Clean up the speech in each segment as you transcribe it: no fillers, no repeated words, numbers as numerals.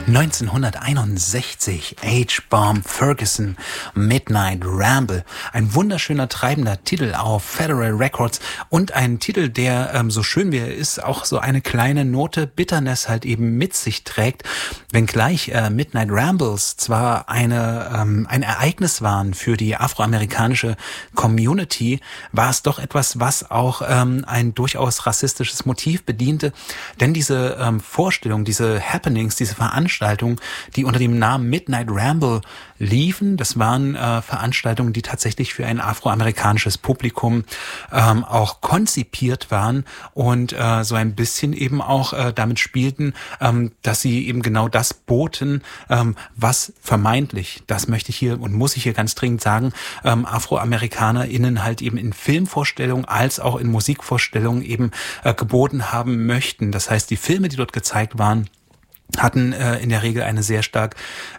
1961, H-Bomb Ferguson, Midnight Ramble. Ein wunderschöner, treibender Titel auf Federal Records und ein Titel, der, so schön wie er ist, auch so eine kleine Note Bitterness halt eben mit sich trägt. Wenngleich Midnight Rambles zwar ein Ereignis waren für die afroamerikanische Community, war es doch etwas, was auch ein durchaus rassistisches Motiv bediente. Denn diese Vorstellung, diese Happenings, diese Veranstaltungen, die unter dem Namen Midnight Ramble liefen, das waren Veranstaltungen, die tatsächlich für ein afroamerikanisches Publikum auch konzipiert waren und so ein bisschen eben auch damit spielten, dass sie eben genau das boten, was vermeintlich, das möchte ich hier und muss ich hier ganz dringend sagen, AfroamerikanerInnen halt eben in Filmvorstellungen als auch in Musikvorstellungen eben geboten haben möchten. Das heißt, die Filme, die dort gezeigt waren, hatten in der Regel eine sehr stark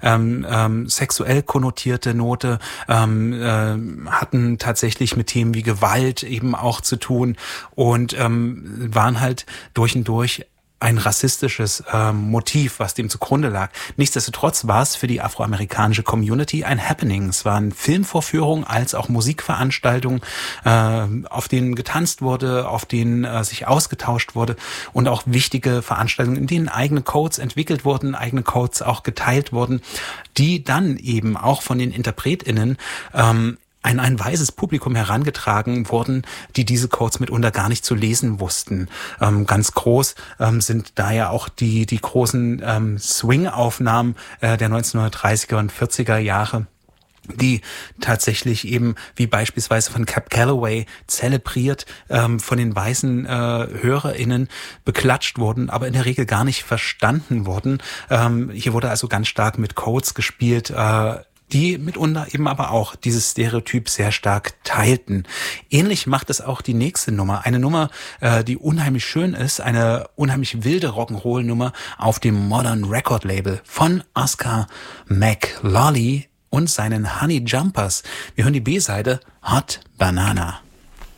sexuell konnotierte Note, hatten tatsächlich mit Themen wie Gewalt eben auch zu tun und waren halt durch und durch ein rassistisches Motiv, was dem zugrunde lag. Nichtsdestotrotz war es für die afroamerikanische Community ein Happening. Es waren Filmvorführungen als auch Musikveranstaltungen, auf denen getanzt wurde, auf denen sich ausgetauscht wurde und auch wichtige Veranstaltungen, in denen eigene Codes entwickelt wurden, eigene Codes auch geteilt wurden, die dann eben auch von den InterpretInnen an ein weißes Publikum herangetragen wurden, die diese Codes mitunter gar nicht zu lesen wussten. Ganz groß sind da ja auch die großen Swing-Aufnahmen der 1930er und 40er Jahre, die tatsächlich eben, wie beispielsweise von Cab Calloway, zelebriert von den weißen HörerInnen beklatscht wurden, aber in der Regel gar nicht verstanden wurden. Hier wurde also ganz stark mit Codes gespielt, die mitunter eben aber auch dieses Stereotyp sehr stark teilten. Ähnlich macht es auch die nächste Nummer. Eine Nummer, die unheimlich schön ist, eine unheimlich wilde Rock'n'Roll-Nummer auf dem Modern Record Label von Oscar McLawley und seinen Honey Jumpers. Wir hören die B-Seite Hot Banana.